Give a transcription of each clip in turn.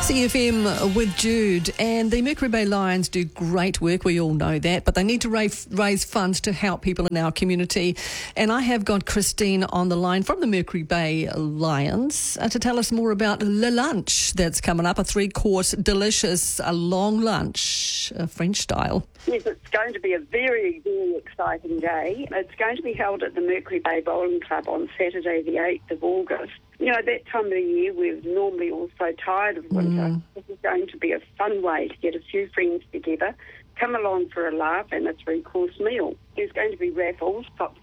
CFM with Jude, and the Mercury Bay Lions do great work, we all know that, but they need to raise funds to help people in our community. And I have got Christine on the line from the Mercury Bay Lions to tell us more about Le Lunch that's coming up, a 3-course delicious long lunch, French style. Yes, it's going to be a very, very exciting day. It's going to be held at the Mercury Bay Bowling Club on Saturday the 8th of August. You know, that time of the year we're normally all so tired of winter. This is going to be a fun way to get a few friends together, come along for a laugh and a 3-course meal. There's going to be raffles,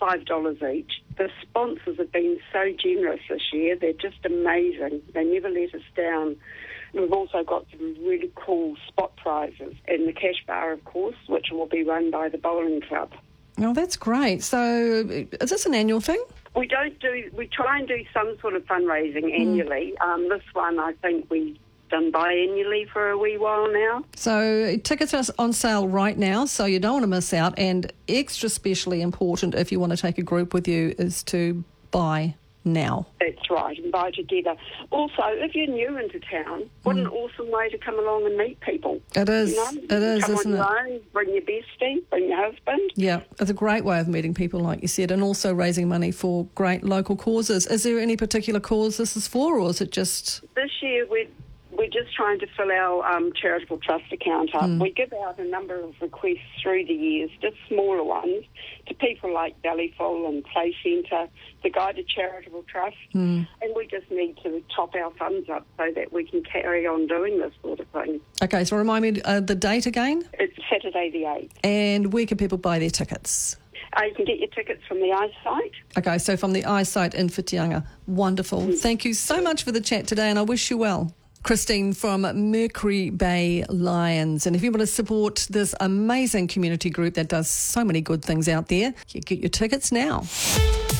$5 each. The sponsors have been so generous this year. They're just amazing. They never let us down. We've also got some really cool spot prizes in the cash bar, of course, which will be run by the bowling club. Oh, that's great. So is this an annual thing? We try and do some sort of fundraising annually. This one I think we've done biannually for a wee while now. So tickets are on sale right now, so you don't want to miss out. And extra specially important if you want to take a group with you is to buy now. That's right, and buy together. Also, if you're new into town, what an awesome way to come along and meet people. It is, you know? it is, come isn't on it? your own, bring your bestie, bring your husband. Yeah, it's a great way of meeting people, like you said, and also raising money for great local causes. Is there any particular cause this is for, or is it just... This year we're just trying to fill our charitable trust account up. We give out a number of requests through the years, just smaller ones, to people like Bellyful and Play Centre, the Guided Charitable Trust, and we just need to top our funds up so that we can carry on doing this sort of thing. Okay, so remind me the date again? It's Saturday the 8th. And where can people buy their tickets? You can get your tickets from the iSite. Okay, so from the iSite in Whitianga. Wonderful. Thank you so much for the chat today, and I wish you well. Christine from Mercury Bay Lions. And if you want to support this amazing community group that does so many good things out there, you get your tickets now.